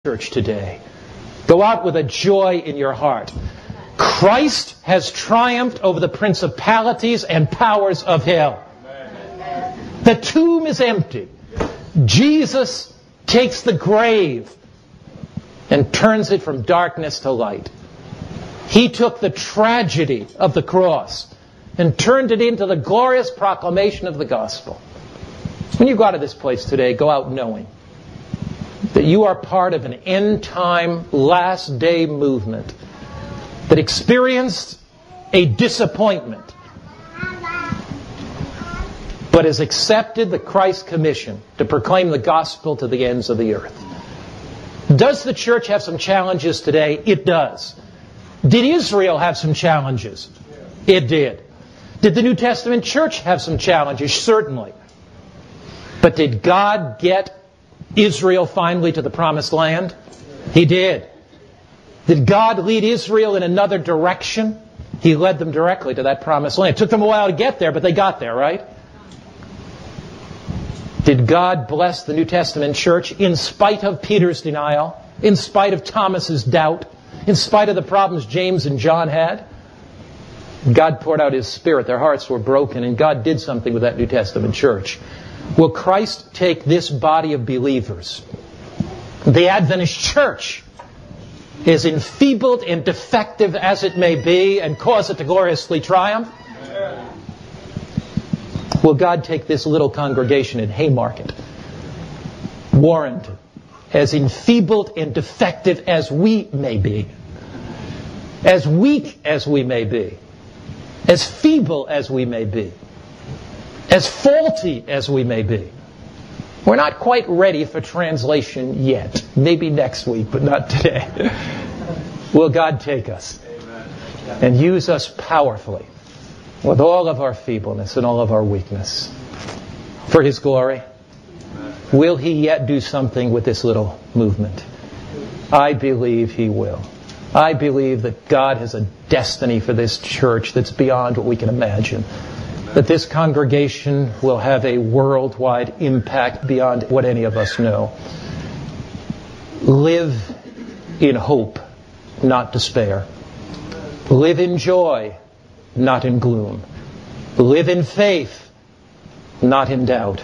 church today. Go out with a joy in your heart. Christ has triumphed over the principalities and powers of hell. The tomb is empty. Jesus takes the grave and turns it from darkness to light. He took the tragedy of the cross and turned it into the glorious proclamation of the gospel. When you go out of this place today, go out knowing that you are part of an end-time, last-day movement that experienced a disappointment, but has accepted the Christ commission to proclaim the gospel to the ends of the earth. Does the church have some challenges today? It does. Did Israel have some challenges? It did. Did the New Testament church have some challenges? Certainly. But did God get Israel finally to the promised land? He did. Did God lead Israel in another direction? He led them directly to that promised land. It took them a while to get there, but they got there, right? Did God bless the New Testament church in spite of Peter's denial, in spite of Thomas's doubt, in spite of the problems James and John had? God poured out His Spirit. Their hearts were broken, and God did something with that New Testament church. Will Christ take this body of believers, the Adventist church, as enfeebled and defective as it may be, and cause it to gloriously triumph? Will God take this little congregation in Haymarket, Warrenton, as enfeebled and defective as we may be, as weak as we may be, as feeble as we may be, as faulty as we may be? We're not quite ready for translation yet. Maybe next week, but not today. Will God take us and use us powerfully with all of our feebleness and all of our weakness for His glory? Will He yet do something with this little movement? I believe He will. I believe that God has a destiny for this church that's beyond what we can imagine. That this congregation will have a worldwide impact beyond what any of us know. Live in hope, not despair. Live in joy, not in gloom. Live in faith, not in doubt.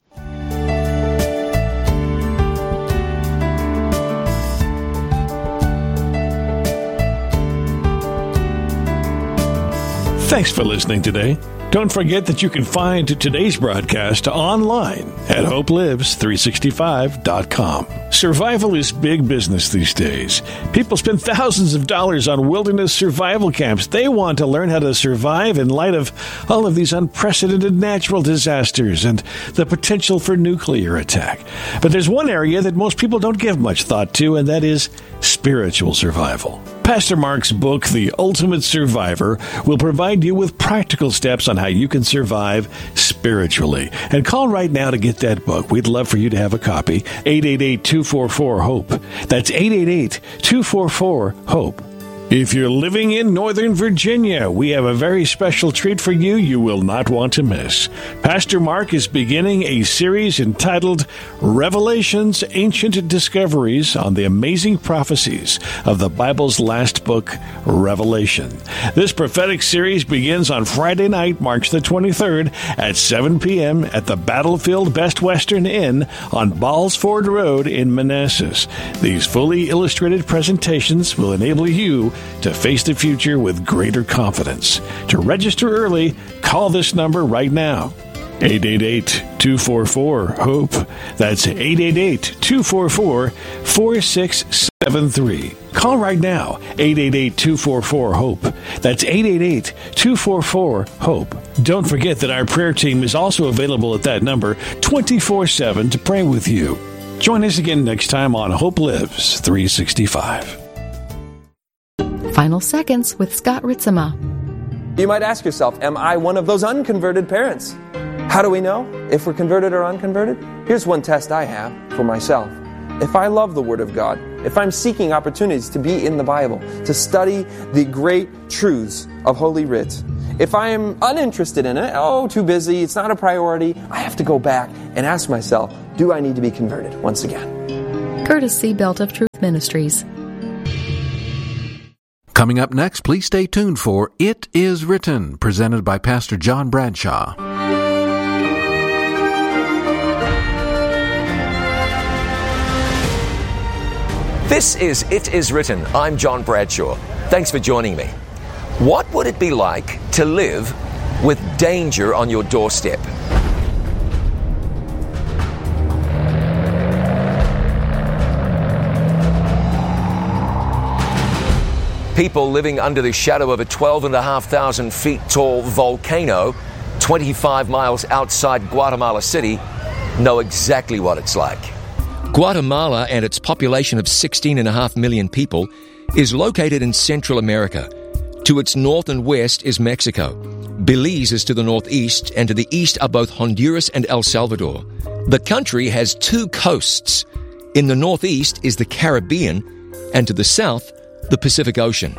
Thanks for listening today. Don't forget that you can find today's broadcast online at hopelives365.com. Survival is big business these days. People spend thousands of dollars on wilderness survival camps. They want to learn how to survive in light of all of these unprecedented natural disasters and the potential for nuclear attack. But there's one area that most people don't give much thought to, and that is spiritual survival. Pastor Mark's book, The Ultimate Survivor, will provide you with practical steps on how you can survive spiritually. And call right now to get that book. We'd love for you to have a copy. 888-244-HOPE. That's 888-244-HOPE. If you're living in Northern Virginia, we have a very special treat for you will not want to miss. Pastor Mark is beginning a series entitled Revelations, Ancient Discoveries on the Amazing Prophecies of the Bible's last book, Revelation. This prophetic series begins on Friday night, March the 23rd at 7 p.m. at the Battlefield Best Western Inn on Ballsford Road in Manassas. These fully illustrated presentations will enable you to face the future with greater confidence. To register early, call this number right now. 888-244-HOPE. That's 888-244-4673. Call right now. 888-244-HOPE. That's 888-244-HOPE. Don't forget that our prayer team is also available at that number 24/7 to pray with you. Join us again next time on Hope Lives 365. Final Seconds with Scott Ritzema. You might ask yourself, am I one of those unconverted parents? How do we know if we're converted or unconverted? Here's one test I have for myself. If I love the Word of God, if I'm seeking opportunities to be in the Bible, to study the great truths of Holy Writ, if I am uninterested in it, too busy, it's not a priority, I have to go back and ask myself, do I need to be converted once again? Courtesy Belt of Truth Faith Ministries. Coming up next, please stay tuned for It Is Written, presented by Pastor John Bradshaw. This is It Is Written. I'm John Bradshaw. Thanks for joining me. What would it be like to live with danger on your doorstep? People living under the shadow of a 12,500 feet tall volcano 25 miles outside Guatemala City know exactly what it's like. Guatemala and its population of 16.5 million people is located in Central America. To its north and west is Mexico. Belize is to the northeast, and to the east are both Honduras and El Salvador. The country has two coasts. In the northeast is the Caribbean, and to the south, the Pacific Ocean.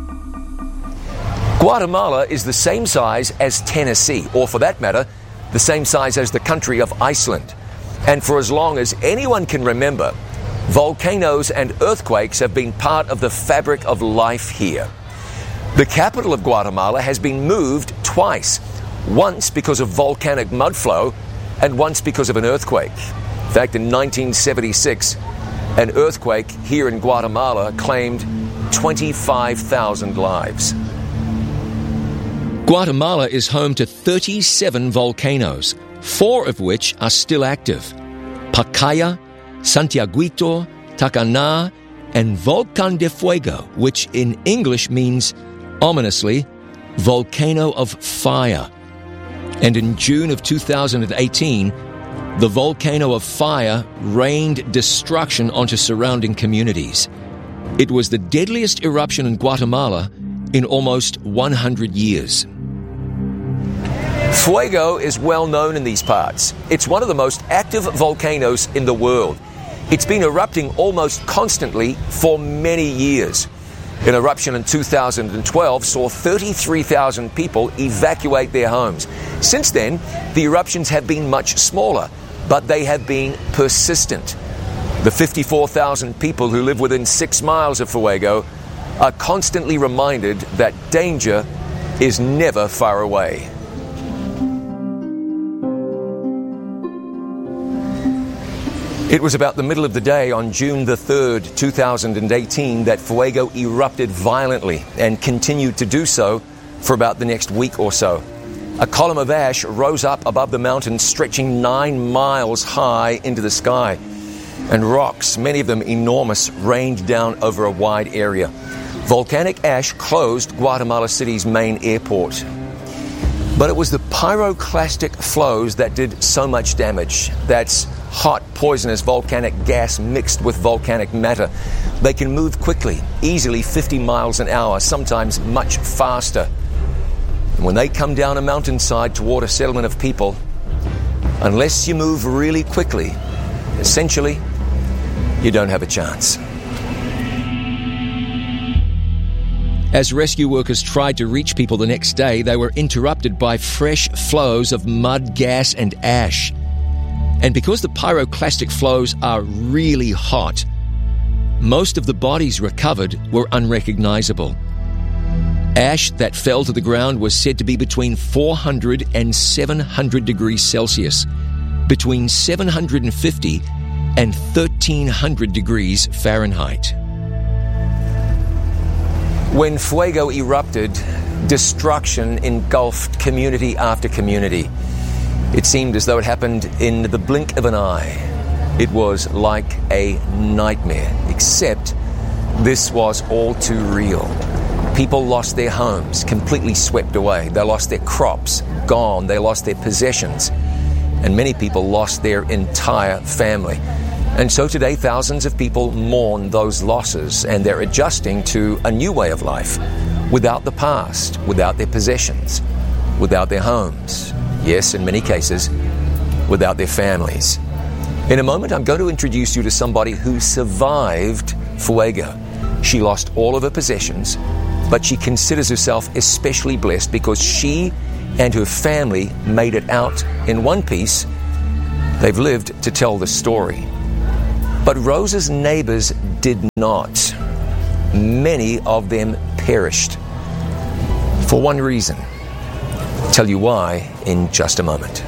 Guatemala is the same size as Tennessee, or for that matter, the same size as the country of Iceland. And for as long as anyone can remember, volcanoes and earthquakes have been part of the fabric of life here. The capital of Guatemala has been moved twice, once because of volcanic mudflow and once because of an earthquake. In fact, in 1976, an earthquake here in Guatemala claimed 25,000 lives. Guatemala is home to 37 volcanoes, 4 of which are still active: Pacaya, Santiaguito, Tacaná, and Volcán de Fuego, which in English means, ominously, volcano of fire. And in June of 2018, the volcano of fire rained destruction onto surrounding communities. It was the deadliest eruption in Guatemala in almost 100 years. Fuego is well known in these parts. It's one of the most active volcanoes in the world. It's been erupting almost constantly for many years. An eruption in 2012 saw 33,000 people evacuate their homes. Since then, the eruptions have been much smaller, but they have been persistent. The 54,000 people who live within 6 miles of Fuego are constantly reminded that danger is never far away. It was about the middle of the day on June the 3rd, 2018, that Fuego erupted violently and continued to do so for about the next week or so. A column of ash rose up above the mountain, stretching 9 miles high into the sky. And rocks, many of them enormous, rained down over a wide area. Volcanic ash closed Guatemala City's main airport. But it was the pyroclastic flows that did so much damage. That's hot, poisonous volcanic gas mixed with volcanic matter. They can move quickly, easily 50 miles an hour, sometimes much faster. And when they come down a mountainside toward a settlement of people, unless you move really quickly, essentially, you don't have a chance. As rescue workers tried to reach people the next day, they were interrupted by fresh flows of mud, gas, and ash. And because the pyroclastic flows are really hot, most of the bodies recovered were unrecognizable. Ash that fell to the ground was said to be between 400 and 700 degrees Celsius, between 750 and 1,300 degrees Fahrenheit. When Fuego erupted, destruction engulfed community after community. It seemed as though it happened in the blink of an eye. It was like a nightmare, except this was all too real. People lost their homes, completely swept away. They lost their crops, gone. They lost their possessions. And many people lost their entire family. And so today, thousands of people mourn those losses, and they're adjusting to a new way of life, without the past, without their possessions, without their homes. Yes, in many cases, without their families. In a moment, I'm going to introduce you to somebody who survived Fuego. She lost all of her possessions, but she considers herself especially blessed because she and her family made it out in one piece. They've lived to tell the story. But Rosa's neighbors did not. Many of them perished. For one reason. I'll tell you why in just a moment.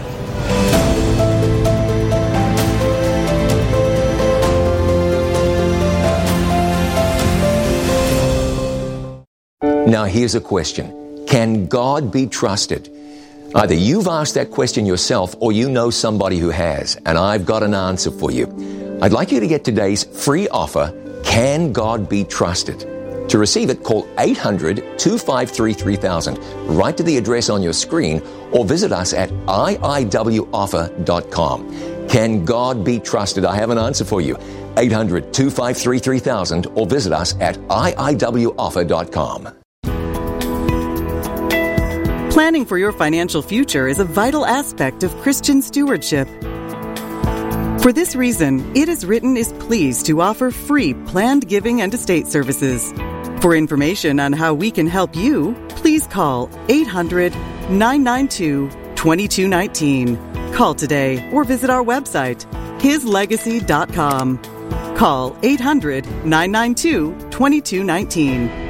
Now here's a question. Can God be trusted? Either you've asked that question yourself or you know somebody who has, and I've got an answer for you. I'd like you to get today's free offer, Can God Be Trusted? To receive it, call 800-253-3000. Write to the address on your screen or visit us at iiwoffer.com. Can God be trusted? I have an answer for you. 800-253-3000 or visit us at iiwoffer.com. Planning for your financial future is a vital aspect of Christian stewardship. For this reason, It Is Written is pleased to offer free planned giving and estate services. For information on how we can help you, please call 800-992-2219. Call today or visit our website, hislegacy.com. Call 800-992-2219.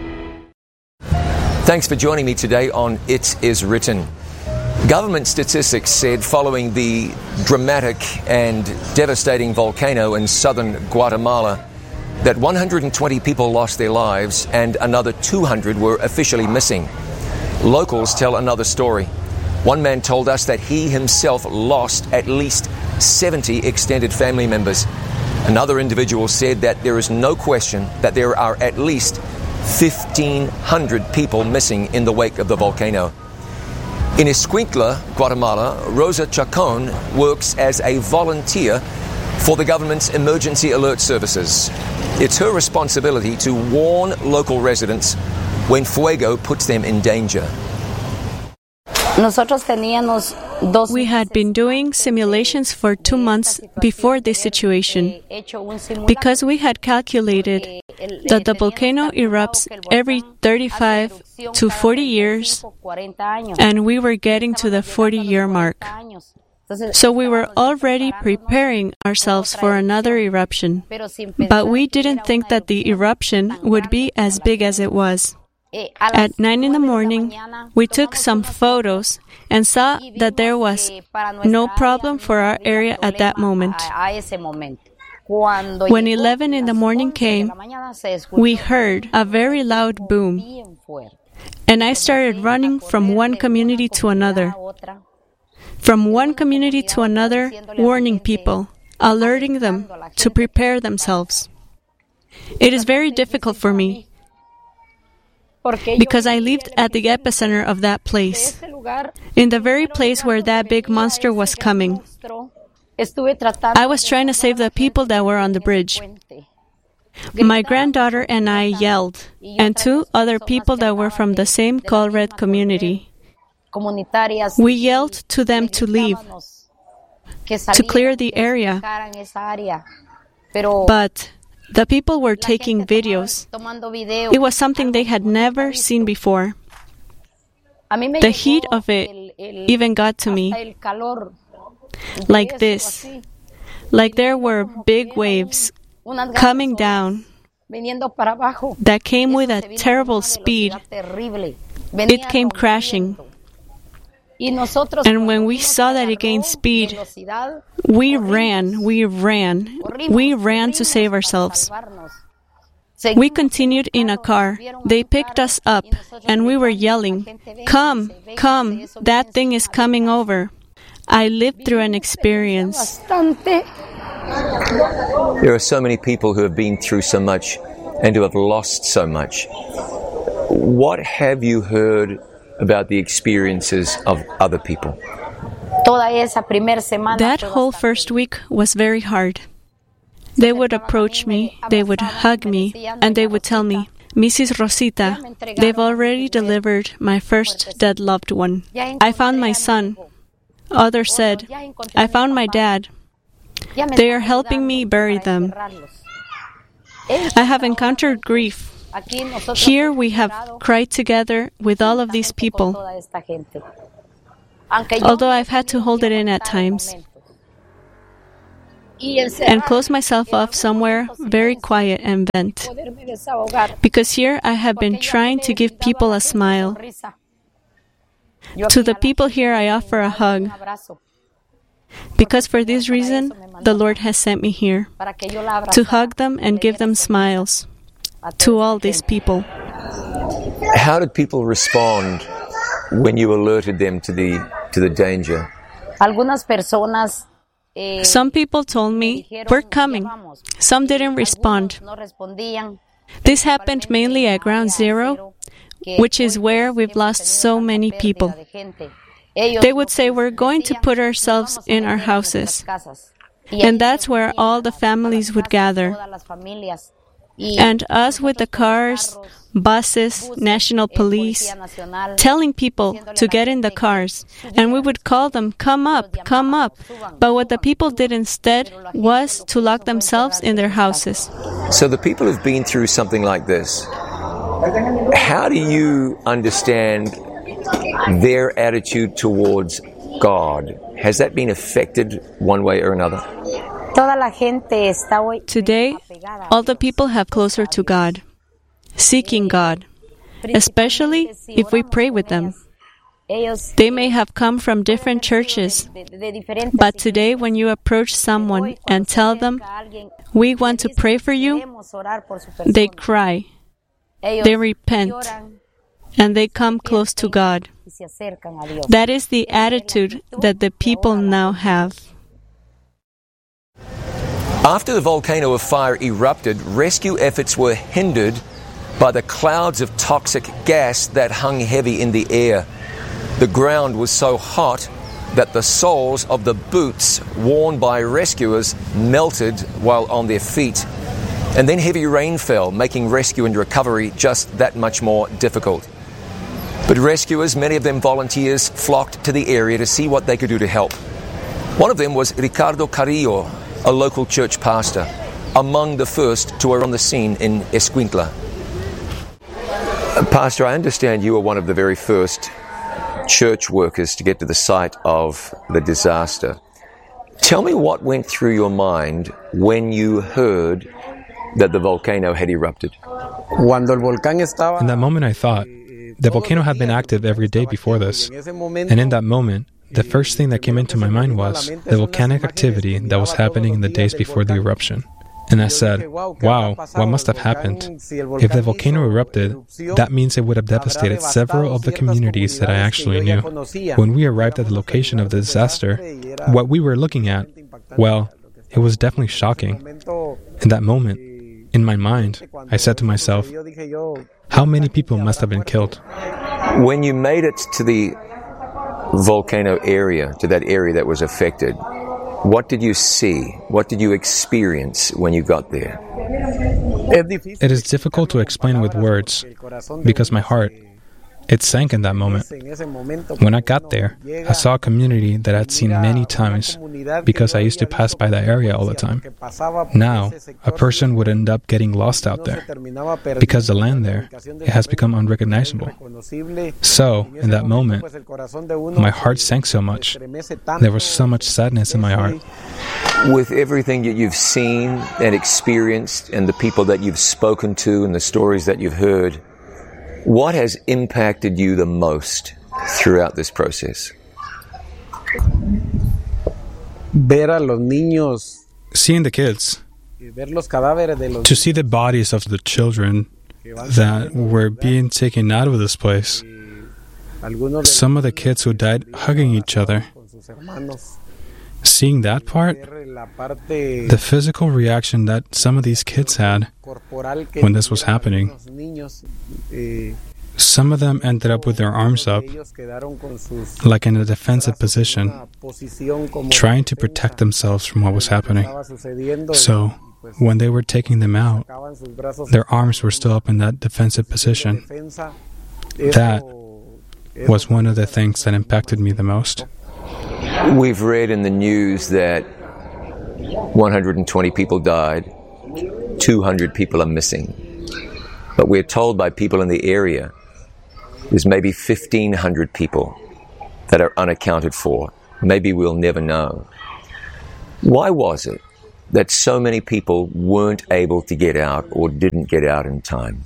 Thanks for joining me today on It Is Written. Government statistics said following the dramatic and devastating volcano in southern Guatemala that 120 people lost their lives and another 200 were officially missing. Locals tell another story. One man told us that he himself lost at least 70 extended family members. Another individual said that there is no question that there are at least 1,500 people missing in the wake of the volcano. In Escuintla, Guatemala, Rosa Chacon works as a volunteer for the government's emergency alert services. It's her responsibility to warn local residents when fuego puts them in danger. We had been doing simulations for 2 months before this situation because we had calculated that the volcano erupts every 35 to 40 years and we were getting to the 40-year mark. So we were already preparing ourselves for another eruption, but we didn't think that the eruption would be as big as it was. At 9 in the morning, we took some photos and saw that there was no problem for our area at that moment. When 11 in the morning came, we heard a very loud boom, and I started running from one community to another. From one community to another, warning people, alerting them to prepare themselves. It is very difficult for me, because I lived at the epicenter of that place, in the very place where that big monster was coming. I was trying to save the people that were on the bridge. My granddaughter and I yelled, and 2 other people that were from the same Colred community. We yelled to them to leave, to clear the area. But the people were taking videos. It was something they had never seen before. The heat of it even got to me. Like this. Like there were big waves coming down that came with a terrible speed. It came crashing. And when we saw that it gained speed, we ran to save ourselves. We continued in a car. They picked us up, and we were yelling, "Come, come, that thing is coming over." I lived through an experience. There are so many people who have been through so much and who have lost so much. What have you heard about the experiences of other people? That whole first week was very hard. They would approach me, they would hug me, and they would tell me, "Mrs. Rosita, they've already delivered my first dead loved one. I found my son." Others said, "I found my dad. They are helping me bury them." I have encountered grief. Here we have cried together with all of these people, although I've had to hold it in at times. and close myself off somewhere very quiet and vent. Because here I have been trying to give people a smile. To the people here I offer a hug. Because for this reason, the Lord has sent me here, to hug them and give them smiles, to all these people. How did people respond when you alerted them to the danger? Some people told me, "We're coming." Some didn't respond. This happened mainly at Ground Zero, which is where we've lost so many people. They would say, "We're going to put ourselves in our houses." And that's where all the families would gather. And us with the cars, buses, national police, telling people to get in the cars. And we would call them, "Come up, come up." But what the people did instead was to lock themselves in their houses. So the people who've been through something like this, how do you understand their attitude towards God? Has that been affected one way or another? Today, all the people have closer to God, seeking God, especially if we pray with them. They may have come from different churches, but today when you approach someone and tell them, "We want to pray for you," they cry, they repent, and they come close to God. That is the attitude that the people now have. After the volcano of fire erupted, rescue efforts were hindered by the clouds of toxic gas that hung heavy in the air. The ground was so hot that the soles of the boots worn by rescuers melted while on their feet. And then heavy rain fell, making rescue and recovery just that much more difficult. But rescuers, many of them volunteers, flocked to the area to see what they could do to help. One of them was Ricardo Carrillo, a local church pastor, among the first to arrive on the scene in Escuintla. Pastor, I understand you were one of the very first church workers to get to the site of the disaster. Tell me what went through your mind when you heard that the volcano had erupted. In that moment I thought, the volcano had been active every day before this. And in that moment, the first thing that came into my mind was the volcanic activity that was happening in the days before the eruption. And I said, wow, what must have happened? If the volcano erupted, that means it would have devastated several of the communities that I actually knew. When we arrived at the location of the disaster, what we were looking at, well, it was definitely shocking. In that moment, in my mind, I said to myself, how many people must have been killed? When you made it to the volcano area, to that area that was affected, what did you see? What did you experience when you got there? It is difficult to explain with words because my heart, it sank in that moment. When I got there, I saw a community that I'd seen many times because I used to pass by that area all the time. Now, a person would end up getting lost out there because the land there, it has become unrecognizable. So, in that moment, my heart sank so much. There was so much sadness in my heart. With everything that you've seen and experienced and the people that you've spoken to and the stories that you've heard, what has impacted you the most throughout this process? Seeing the kids, to see the bodies of the children that were being taken out of this place, some of the kids who died hugging each other. Seeing that part, the physical reaction that some of these kids had when this was happening, some of them ended up with their arms up, like in a defensive position, trying to protect themselves from what was happening. So, when they were taking them out, their arms were still up in that defensive position. That was one of the things that impacted me the most. We've read in the news that 120 people died, 200 people are missing. But we're told by people in the area there's maybe 1,500 people that are unaccounted for. Maybe we'll never know. Why was it that so many people weren't able to get out or didn't get out in time?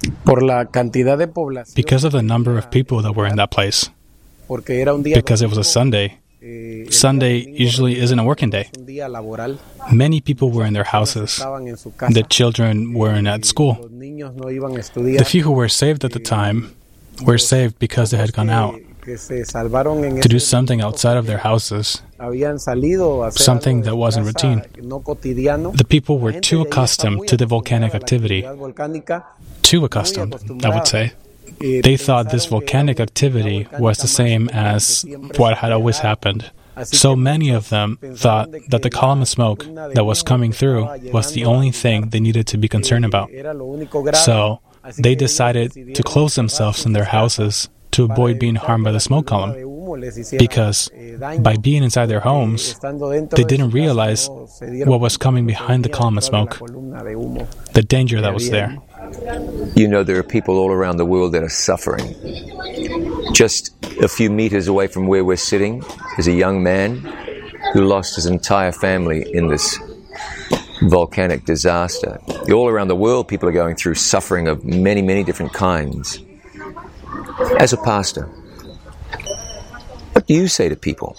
Because of the number of people that were in that place. Because it was a Sunday. Sunday usually isn't a working day. Many people were in their houses. The children weren't at school. The few who were saved at the time were saved because they had gone out to do something outside of their houses, something that wasn't routine. The people were too accustomed to the volcanic activity. Too accustomed, I would say. They thought this volcanic activity was the same as what had always happened. So many of them thought that the column of smoke that was coming through was the only thing they needed to be concerned about. So they decided to close themselves in their houses to avoid being harmed by the smoke column. Because by being inside their homes, they didn't realize what was coming behind the column of smoke, the danger that was there. You know, there are people all around the world that are suffering. Just a few meters away from where we're sitting is a young man who lost his entire family in this volcanic disaster. All around the world, people are going through suffering of many, many different kinds. As a pastor, what do you say to people?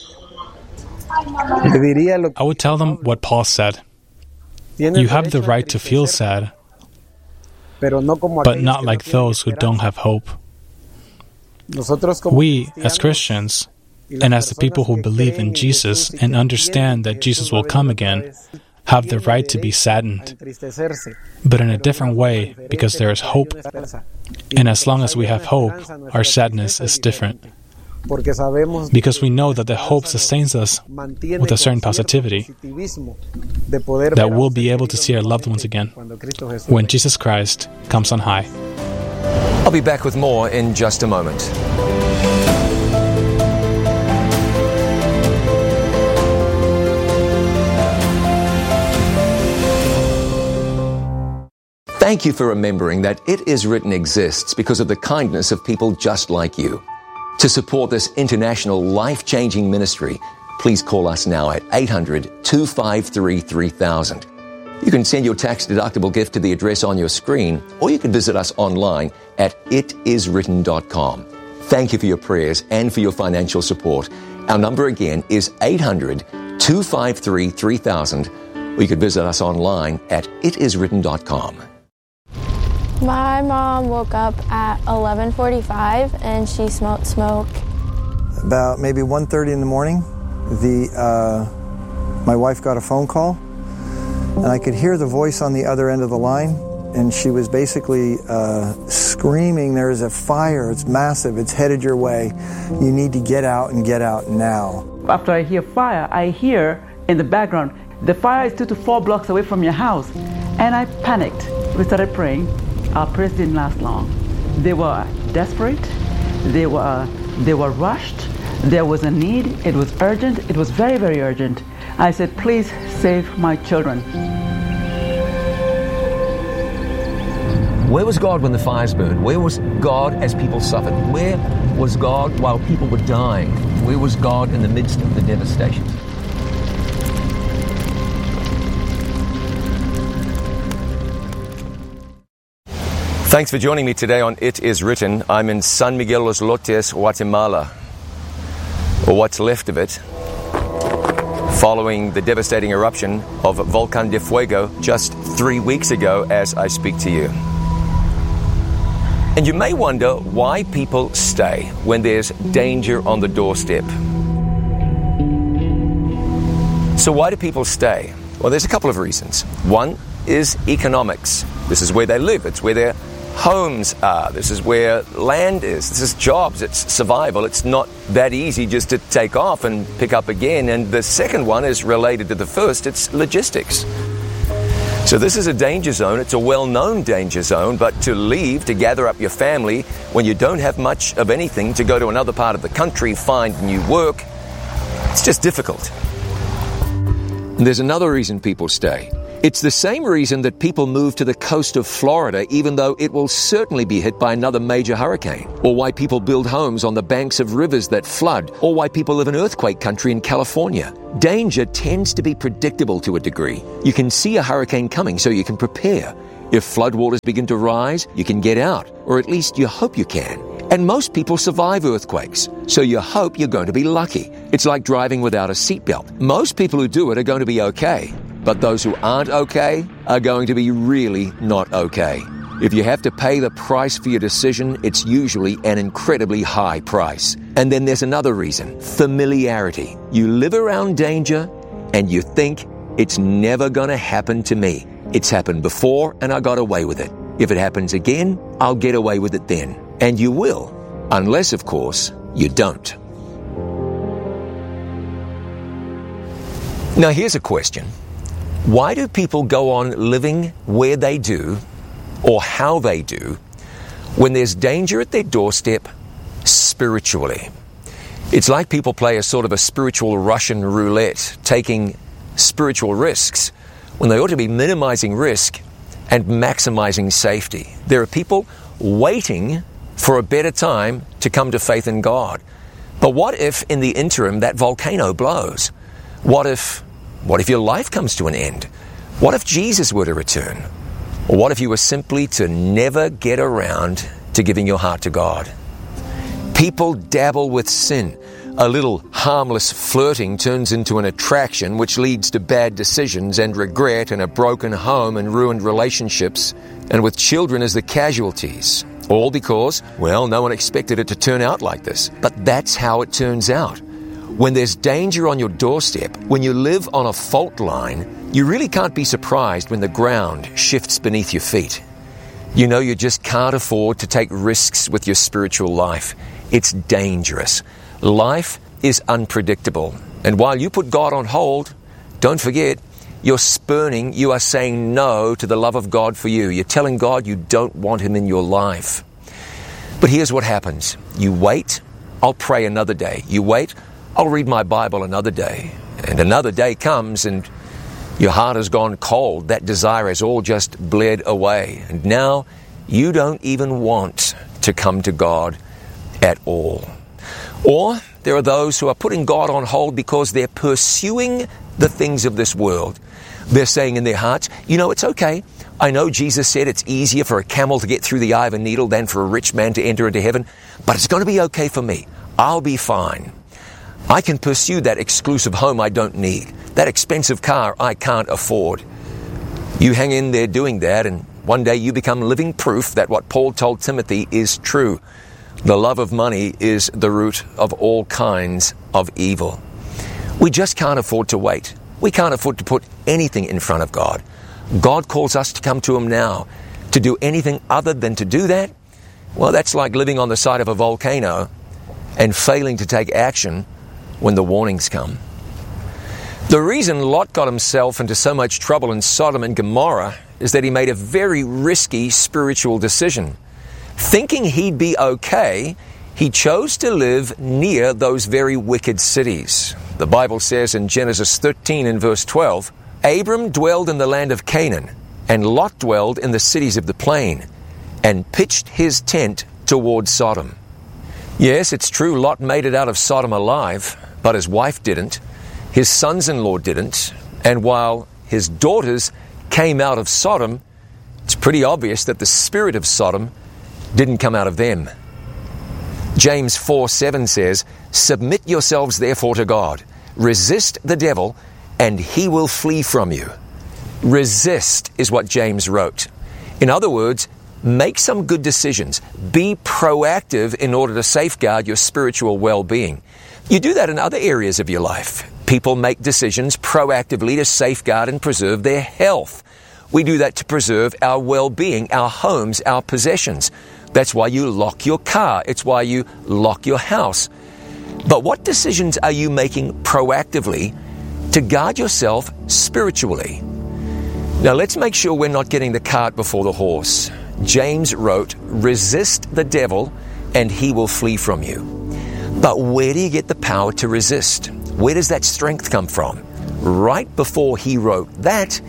I would tell them what Paul said. You have the right to feel sad, but not like those who don't have hope. We, as Christians, and as the people who believe in Jesus and understand that Jesus will come again, have the right to be saddened, but in a different way, because there is hope. And as long as we have hope, our sadness is different. Because we know that the hope sustains us with a certain positivity, that we'll be able to see our loved ones again when Jesus Christ comes on high. I'll be back with more in just a moment. Thank you for remembering that It Is Written exists because of the kindness of people just like you. To support this international life-changing ministry, please call us now at 800-253-3000. You can send your tax-deductible gift to the address on your screen, or you can visit us online at itiswritten.com. Thank you for your prayers and for your financial support. Our number again is 800-253-3000, or you can visit us online at itiswritten.com. My mom woke up at 11:45 and she smelled smoke. About maybe 1:30 in the morning, my wife got a phone call, and I could hear the voice on the other end of the line, and she was basically screaming, "There is a fire, it's massive, it's headed your way. You need to get out and get out now." After I hear fire, I hear in the background, "The fire is 2 to 4 blocks away from your house." And I panicked. We started praying. Our prayers didn't last long. They were desperate. They were rushed. There was a need. It was urgent. It was very, very urgent. I said, "Please save my children." Where was God when the fires burned? Where was God as people suffered? Where was God while people were dying? Where was God in the midst of the devastation? Thanks for joining me today on It Is Written. I'm in San Miguel Los Lotes, Guatemala, or what's left of it, following the devastating eruption of Volcán de Fuego just 3 weeks ago as I speak to you. And you may wonder why people stay when there's danger on the doorstep. So why do people stay? Well, there's a couple of reasons. One is economics. This is where they live. It's where their homes are. This is where land is. This is jobs. It's survival. It's not that easy just to take off and pick up again. And the second one is related to the first. It's logistics. So this is a danger zone. It's a well-known danger zone, but to leave, to gather up your family when you don't have much of anything, to go to another part of the country, find new work, it's just difficult. And there's another reason people stay. It's the same reason that people move to the coast of Florida, even though it will certainly be hit by another major hurricane, or why people build homes on the banks of rivers that flood, or why people live in earthquake country in California. Danger tends to be predictable to a degree. You can see a hurricane coming, so you can prepare. If floodwaters begin to rise, you can get out, or at least you hope you can. And most people survive earthquakes, so you hope you're going to be lucky. It's like driving without a seatbelt. Most people who do it are going to be okay. But those who aren't okay are going to be really not okay. If you have to pay the price for your decision, it's usually an incredibly high price. And then there's another reason, familiarity. You live around danger and you think it's never going to happen to me. It's happened before and I got away with it. If it happens again, I'll get away with it then. And you will, unless, of course, you don't. Now here's a question. Why do people go on living where they do, or how they do, when there's danger at their doorstep spiritually? It's like people play a sort of a spiritual Russian roulette, taking spiritual risks, when they ought to be minimizing risk and maximizing safety. There are people waiting for a better time to come to faith in God. But what if in the interim that volcano blows? What if your life comes to an end? What if Jesus were to return? Or what if you were simply to never get around to giving your heart to God? People dabble with sin. A little harmless flirting turns into an attraction which leads to bad decisions and regret and a broken home and ruined relationships, and with children as the casualties. All because, well, no one expected it to turn out like this. But that's how it turns out. When there's danger on your doorstep, when you live on a fault line, you really can't be surprised when the ground shifts beneath your feet. You know you just can't afford to take risks with your spiritual life. It's dangerous. Life is unpredictable. And while you put God on hold, don't forget, you are saying no to the love of God for you. You're telling God you don't want Him in your life. But here's what happens. You wait, I'll pray another day. You wait, I'll read my Bible another day. And another day comes and your heart has gone cold. That desire has all just bled away. And now you don't even want to come to God at all. Or there are those who are putting God on hold because they're pursuing the things of this world. They're saying in their hearts, you know, it's okay. I know Jesus said it's easier for a camel to get through the eye of a needle than for a rich man to enter into heaven, but it's going to be okay for me. I'll be fine. I can pursue that exclusive home I don't need, that expensive car I can't afford. You hang in there doing that, and one day you become living proof that what Paul told Timothy is true. The love of money is the root of all kinds of evil. We just can't afford to wait. We can't afford to put anything in front of God. God calls us to come to Him now. To do anything other than to do that, well, that's like living on the side of a volcano and failing to take action when the warnings come. The reason Lot got himself into so much trouble in Sodom and Gomorrah is that he made a very risky spiritual decision. Thinking he'd be okay, he chose to live near those very wicked cities. The Bible says in Genesis 13 and verse 12, Abram dwelled in the land of Canaan, and Lot dwelled in the cities of the plain, and pitched his tent towards Sodom. Yes, it's true, Lot made it out of Sodom alive, but his wife didn't, his sons-in-law didn't, and while his daughters came out of Sodom, it's pretty obvious that the spirit of Sodom didn't come out of them. James 4:7 says, Submit yourselves therefore to God. Resist the devil, and he will flee from you. Resist is what James wrote. In other words, make some good decisions. Be proactive in order to safeguard your spiritual well-being. You do that in other areas of your life. People make decisions proactively to safeguard and preserve their health. We do that to preserve our well-being, our homes, our possessions. That's why you lock your car. It's why you lock your house. But what decisions are you making proactively to guard yourself spiritually? Now let's make sure we're not getting the cart before the horse. James wrote, resist the devil and he will flee from you. But where do you get the power to resist? Where does that strength come from? Right before he wrote that,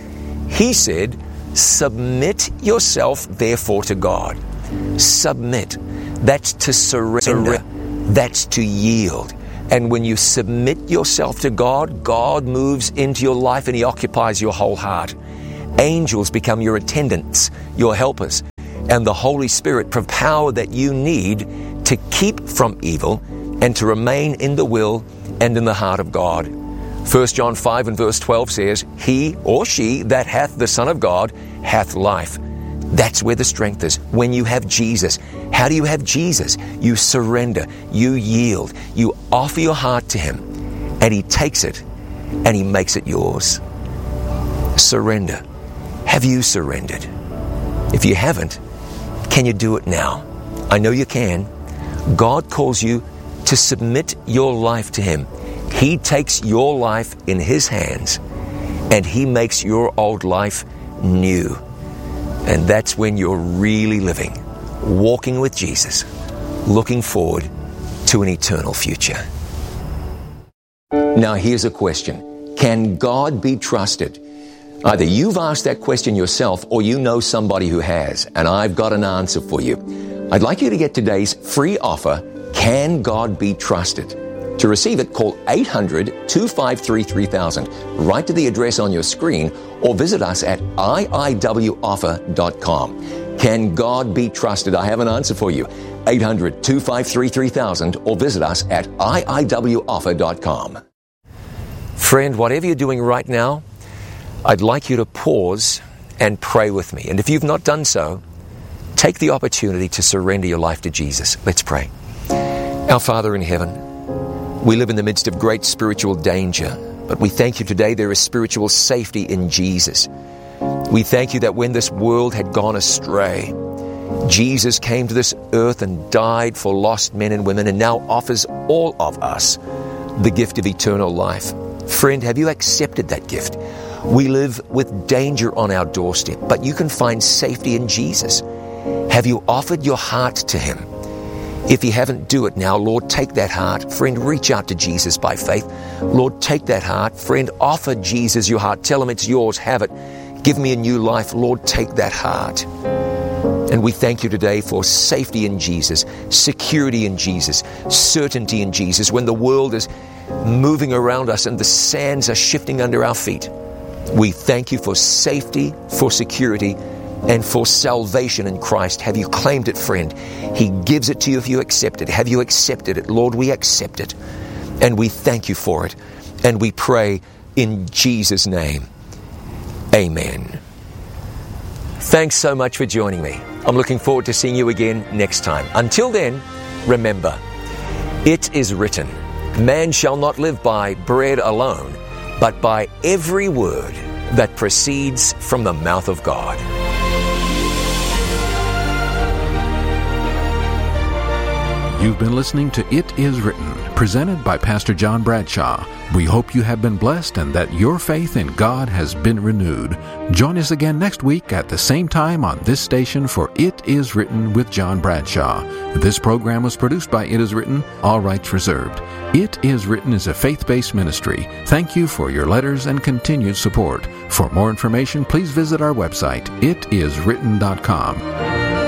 He said, submit yourself therefore to God. Submit. That's to surrender. That's to yield. And when you submit yourself to God, God moves into your life and He occupies your whole heart. Angels become your attendants, your helpers, and the Holy Spirit provides power that you need to keep from evil and to remain in the will and in the heart of God. 1 John 5 and verse 12 says, he or she that hath the Son of God hath life. That's where the strength is. When you have Jesus. How do you have Jesus? You surrender. You yield. You offer your heart to Him. And He takes it and He makes it yours. Surrender. Have you surrendered? If you haven't, can you do it now? I know you can. God calls you to submit your life to Him. He takes your life in His hands and He makes your old life new. And that's when you're really living, walking with Jesus, looking forward to an eternal future. Now here's a question. Can God be trusted? Either you've asked that question yourself or you know somebody who has, and I've got an answer for you. I'd like you to get today's free offer, Can God Be Trusted? To receive it, call 800-253-3000. Write to the address on your screen or visit us at iiwoffer.com. Can God be trusted? I have an answer for you. 800-253-3000 or visit us at iiwoffer.com. Friend, whatever you're doing right now, I'd like you to pause and pray with me. And if you've not done so, take the opportunity to surrender your life to Jesus. Let's pray. Our Father in heaven, we live in the midst of great spiritual danger, but we thank you today there is spiritual safety in Jesus. We thank you that when this world had gone astray, Jesus came to this earth and died for lost men and women and now offers all of us the gift of eternal life. Friend, have you accepted that gift? We live with danger on our doorstep, but you can find safety in Jesus. Have you offered your heart to Him? If you haven't, do it now. Lord, take that heart. Friend, reach out to Jesus by faith. Lord, take that heart. Friend, offer Jesus your heart. Tell Him it's yours. Have it. Give me a new life. Lord, take that heart. And we thank you today for safety in Jesus, security in Jesus, certainty in Jesus. When the world is moving around us and the sands are shifting under our feet, we thank you for safety, for security, and for salvation in Christ. Have you claimed it, friend? He gives it to you if you accept it. Have you accepted it? Lord, we accept it. And we thank you for it. And we pray in Jesus' name. Amen. Thanks so much for joining me. I'm looking forward to seeing you again next time. Until then, remember, it is written, man shall not live by bread alone, but by every word that proceeds from the mouth of God. You've been listening to It Is Written, presented by Pastor John Bradshaw. We hope you have been blessed and that your faith in God has been renewed. Join us again next week at the same time on this station for It Is Written with John Bradshaw. This program was produced by It Is Written, all rights reserved. It Is Written is a faith-based ministry. Thank you for your letters and continued support. For more information, please visit our website, itiswritten.com.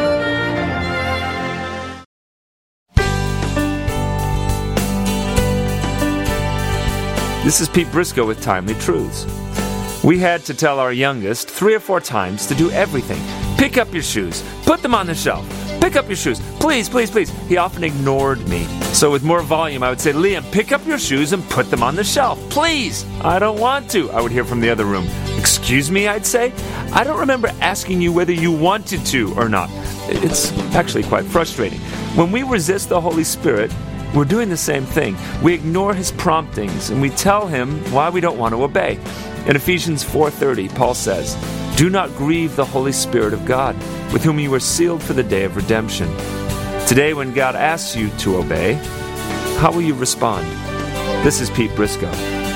This is Pete Briscoe with Timely Truths. We had to tell our youngest 3 or 4 times to do everything. Pick up your shoes. Put them on the shelf. Pick up your shoes. Please, please, please. He often ignored me. So with more volume, I would say, Liam, pick up your shoes and put them on the shelf. Please. I don't want to. I would hear from the other room. Excuse me, I'd say. I don't remember asking you whether you wanted to or not. It's actually quite frustrating. When we resist the Holy Spirit, we're doing the same thing. We ignore His promptings and we tell Him why we don't want to obey. In Ephesians 4:30, Paul says, do not grieve the Holy Spirit of God, with whom you were sealed for the day of redemption. Today, when God asks you to obey, how will you respond? This is Pete Briscoe.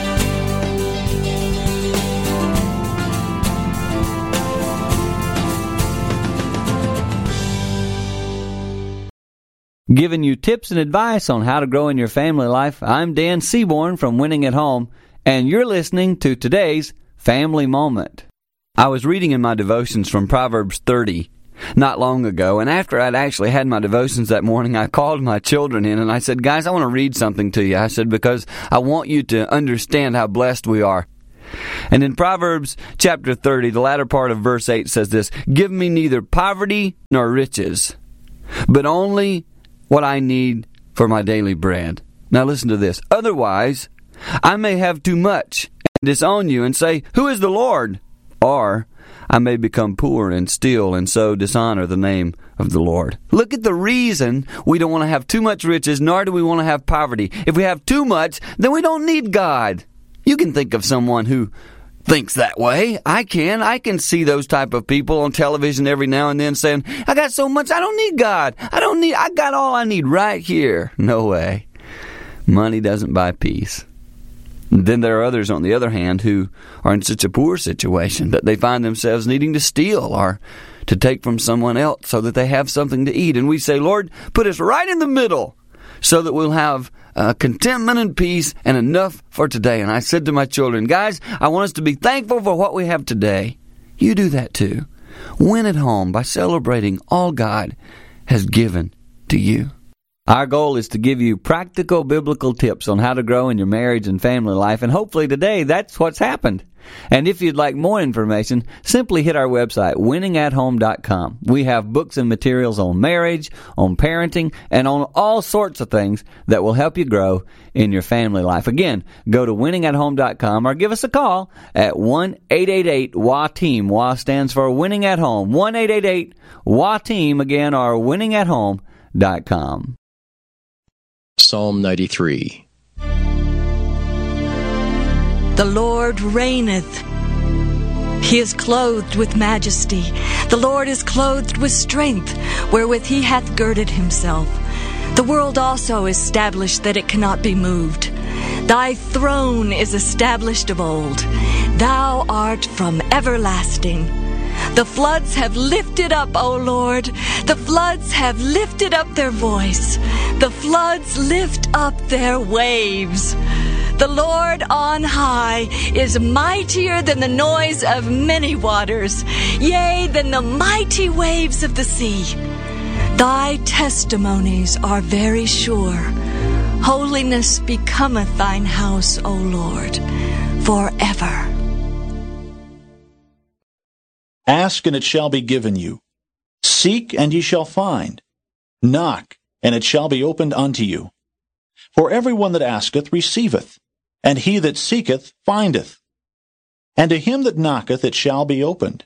Giving you tips and advice on how to grow in your family life, I'm Dan Seaborn from Winning at Home, and you're listening to today's Family Moment. I was reading in my devotions from Proverbs 30 not long ago, and after I'd actually had my devotions that morning, I called my children in and I said, guys, I want to read something to you. I said, because I want you to understand how blessed we are. And in Proverbs chapter 30, the latter part of verse 8 says this, give me neither poverty nor riches, but only what I need for my daily bread. Now listen to this. Otherwise, I may have too much and disown you and say, who is the Lord? Or I may become poor and steal and so dishonor the name of the Lord. Look at the reason we don't want to have too much riches, nor do we want to have poverty. If we have too much, then we don't need God. You can think of someone who thinks that way. I can see those type of people on television every now and then saying, I got so much, I don't need God. I got all I need right here. No way. Money doesn't buy peace. And then there are others, on the other hand, who are in such a poor situation that they find themselves needing to steal or to take from someone else so that they have something to eat. And we say, Lord, put us right in the middle so that we'll have contentment and peace and enough for today. And I said to my children, guys, I want us to be thankful for what we have today. You do that too. Win at home by celebrating all God has given to you. Our goal is to give you practical biblical tips on how to grow in your marriage and family life, and hopefully today that's what's happened. And if you'd like more information, simply hit our website, winningathome.com. We have books and materials on marriage, on parenting, and on all sorts of things that will help you grow in your family life. Again, go to winningathome.com or give us a call at 1-888-WA-TEAM. WA stands for Winning at Home. 1-888-WA-TEAM, again, or winningathome.com. Psalm 93. The Lord reigneth. He is clothed with majesty. The Lord is clothed with strength, wherewith he hath girded himself. The world also is established that it cannot be moved. Thy throne is established of old. Thou art from everlasting. The floods have lifted up, O Lord. The floods have lifted up their voice. The floods lift up their waves. The Lord on high is mightier than the noise of many waters, yea, than the mighty waves of the sea. Thy testimonies are very sure. Holiness becometh thine house, O Lord, forever. Ask, and it shall be given you. Seek, and ye shall find. Knock, and it shall be opened unto you. For every one that asketh receiveth, and he that seeketh findeth. And to him that knocketh it shall be opened.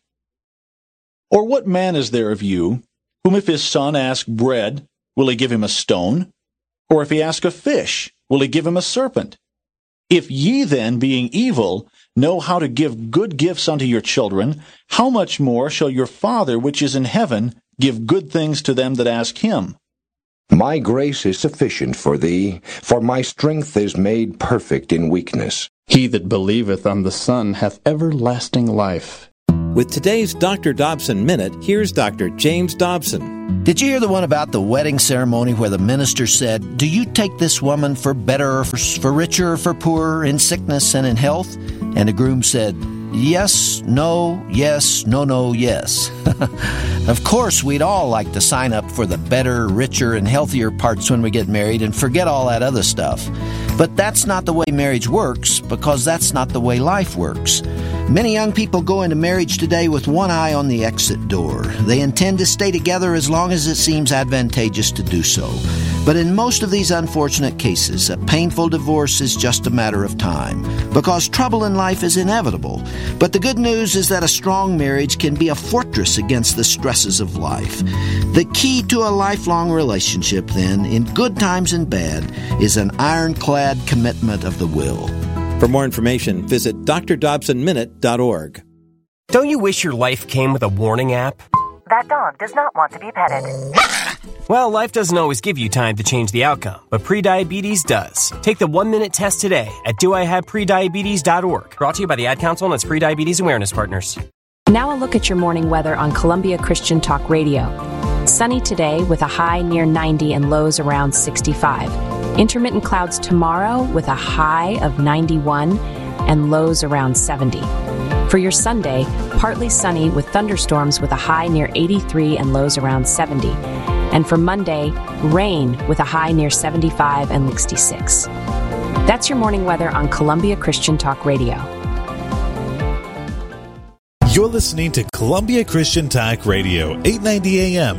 Or what man is there of you, whom if his son ask bread, will he give him a stone? Or if he ask a fish, will he give him a serpent? If ye then, being evil, know how to give good gifts unto your children, how much more shall your Father which is in heaven give good things to them that ask him? My grace is sufficient for thee, for my strength is made perfect in weakness. He that believeth on the Son hath everlasting life. With today's Dr. Dobson Minute, here's Dr. James Dobson. Did you hear the one about the wedding ceremony where the minister said, "Do you take this woman for better or for richer or for poorer, in sickness and in health?" And the groom said, "Yes, no, yes, no, no, yes." Of course, we'd all like to sign up for the better, richer, and healthier parts when we get married and forget all that other stuff. But that's not the way marriage works, because that's not the way life works. Many young people go into marriage today with one eye on the exit door. They intend to stay together as long as it seems advantageous to do so. But in most of these unfortunate cases, a painful divorce is just a matter of time, because trouble in life is inevitable. But the good news is that a strong marriage can be a fortress against the stresses of life. The key to a lifelong relationship, then, in good times and bad, is an ironclad commitment of the will. For more information, visit drdobsonminute.org. Don't you wish your life came with a warning app? That dog does not want to be petted. Well, life doesn't always give you time to change the outcome, but prediabetes does. Take the 1-minute test today at doihaveprediabetes.org. Brought to you by the Ad Council and its Prediabetes Awareness Partners. Now a look at your morning weather on Columbia Christian Talk Radio. Sunny today with a high near 90 and lows around 65. Intermittent clouds tomorrow with a high of 91 and lows around 70. For your Sunday, partly sunny with thunderstorms with a high near 83 and lows around 70. And for Monday, rain with a high near 75 and 66. That's your morning weather on Columbia Christian Talk Radio. You're listening to Columbia Christian Talk Radio, 890 AM,